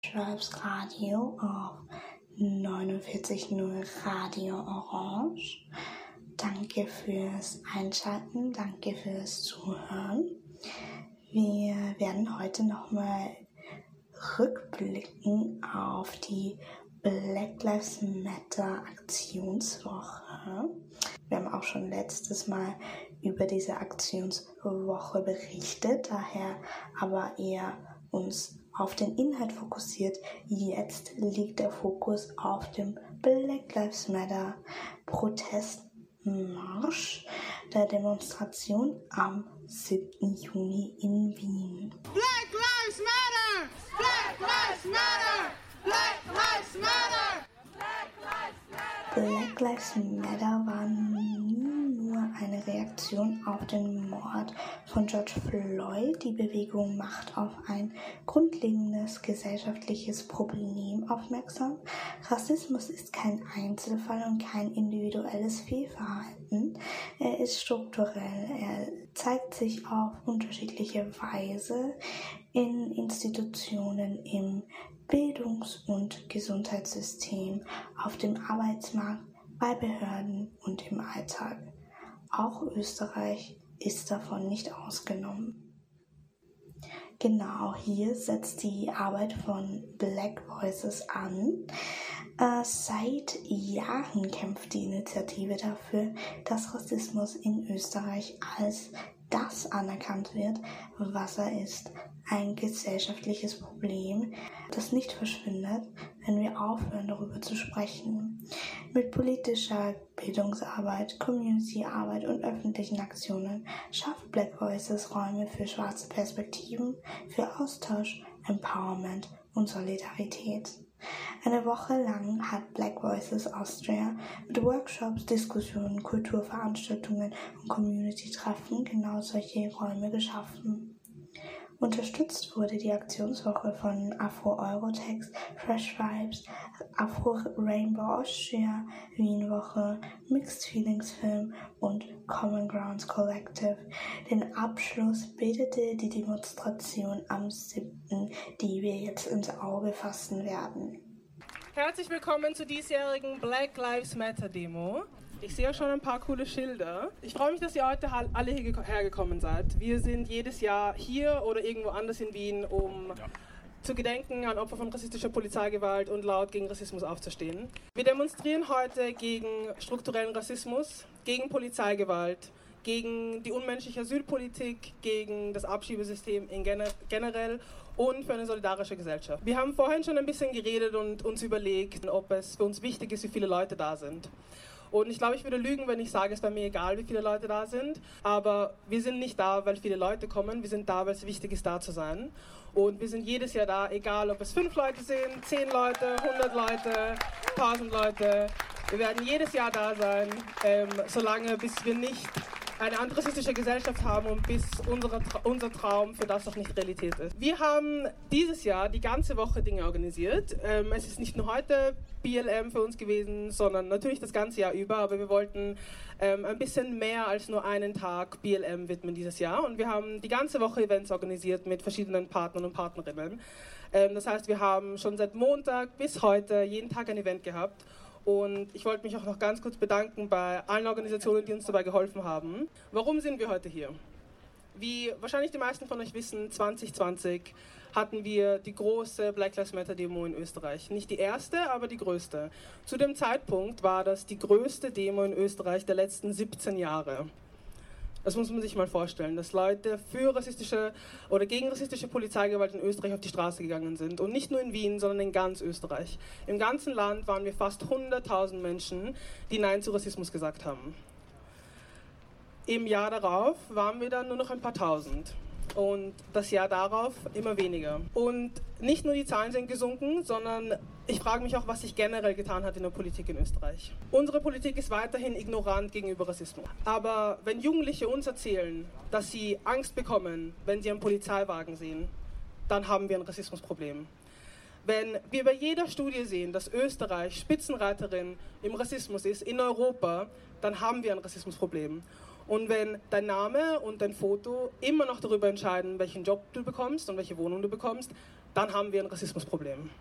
Tribes Radio auf 49.0 Radio Orange. Danke fürs Einschalten, danke fürs Zuhören. Wir werden heute nochmal rückblicken auf die Black Lives Matter Aktionswoche. Wir haben auch schon letztes Mal über diese Aktionswoche berichtet, daher aber eher uns auf den Inhalt fokussiert. Jetzt liegt der Fokus auf dem Black Lives Matter Protestmarsch der Demonstration am 7. Juni in Wien. Black Lives Matter! Black Lives Matter! Black Lives Matter! Black Lives Matter war nie nur eine Reaktion auf den Mord von George Floyd. Die Bewegung macht auf ein grundlegendes gesellschaftliches Problem aufmerksam. Rassismus ist kein Einzelfall und kein individuelles Fehlverhalten. Er ist strukturell. Er zeigt sich auf unterschiedliche Weise in Institutionen, im Bildungs- und Gesundheitssystem, auf dem Arbeitsmarkt, bei Behörden und im Alltag. Auch Österreich ist davon nicht ausgenommen. Genau hier setzt die Arbeit von Black Voices an. Seit Jahren kämpft die Initiative dafür, dass Rassismus in Österreich als das anerkannt wird, was er ist. Ein gesellschaftliches Problem, das nicht verschwindet, wenn wir aufhören, darüber zu sprechen. Mit politischer Bildungsarbeit, Community-Arbeit und öffentlichen Aktionen schafft Black Voices Räume für schwarze Perspektiven, für Austausch, Empowerment und Solidarität. Eine Woche lang hat Black Voices Austria mit Workshops, Diskussionen, Kulturveranstaltungen und Community-Treffen genau solche Räume geschaffen. Unterstützt wurde die Aktionswoche von Afro-Eurotext, Fresh Vibes, Afro-Rainbow Austria, Wien-Woche, Mixed Feelings Film und Common Grounds Collective. Den Abschluss bildete die Demonstration am 7., die wir jetzt ins Auge fassen werden. Herzlich willkommen zur diesjährigen Black Lives Matter Demo. Ich sehe schon ein paar coole Schilder. Ich freue mich, dass ihr heute alle hierher gekommen seid. Wir sind jedes Jahr hier oder irgendwo anders in Wien, um zu gedenken an Opfer von rassistischer Polizeigewalt und laut gegen Rassismus aufzustehen. Wir demonstrieren heute gegen strukturellen Rassismus, gegen Polizeigewalt, gegen die unmenschliche Asylpolitik, gegen das Abschiebesystem generell und für eine solidarische Gesellschaft. Wir haben vorhin schon ein bisschen geredet und uns überlegt, ob es für uns wichtig ist, wie viele Leute da sind. Und ich glaube, ich würde lügen, wenn ich sage, es wäre mir egal, wie viele Leute da sind. Aber wir sind nicht da, weil viele Leute kommen. Wir sind da, weil es wichtig ist, da zu sein. Und wir sind jedes Jahr da, egal ob es 5 Leute sind, 10 Leute, 100 Leute, 1000 Leute. Wir werden jedes Jahr da sein, solange bis wir nicht eine antirassistische Gesellschaft haben und bis unser Traum für das auch nicht Realität ist. Wir haben dieses Jahr die ganze Woche Dinge organisiert. Es ist nicht nur heute BLM für uns gewesen, sondern natürlich das ganze Jahr über, aber wir wollten ein bisschen mehr als nur einen Tag BLM widmen dieses Jahr und wir haben die ganze Woche Events organisiert mit verschiedenen Partnern und Partnerinnen. Das heißt, wir haben schon seit Montag bis heute jeden Tag ein Event gehabt. Und ich wollte mich auch noch ganz kurz bedanken bei allen Organisationen, die uns dabei geholfen haben. Warum sind wir heute hier? Wie wahrscheinlich die meisten von euch wissen, 2020 hatten wir die große Black Lives Matter Demo in Österreich. Nicht die erste, aber die größte. Zu dem Zeitpunkt war das die größte Demo in Österreich der letzten 17 Jahre. Das muss man sich mal vorstellen, dass Leute für rassistische oder gegen rassistische Polizeigewalt in Österreich auf die Straße gegangen sind. Und nicht nur in Wien, sondern in ganz Österreich. Im ganzen Land waren wir fast 100.000 Menschen, die Nein zu Rassismus gesagt haben. Im Jahr darauf waren wir dann nur noch ein paar Tausend. Und das Jahr darauf immer weniger. Und nicht nur die Zahlen sind gesunken, sondern ich frage mich auch, was sich generell getan hat in der Politik in Österreich. Unsere Politik ist weiterhin ignorant gegenüber Rassismus. Aber wenn Jugendliche uns erzählen, dass sie Angst bekommen, wenn sie einen Polizeiwagen sehen, dann haben wir ein Rassismusproblem. Wenn wir bei jeder Studie sehen, dass Österreich Spitzenreiterin im Rassismus ist, in Europa, dann haben wir ein Rassismusproblem. Und wenn dein Name und dein Foto immer noch darüber entscheiden, welchen Job du bekommst und welche Wohnung du bekommst, dann haben wir ein Rassismusproblem.